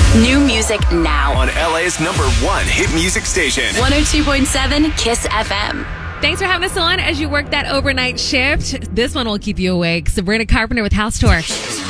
New music now. On LA's #1 hit music station. 102.7 Kiss FM. Thanks for having us on as you work that overnight shift. This one will keep you awake. Sabrina Carpenter with House Tour.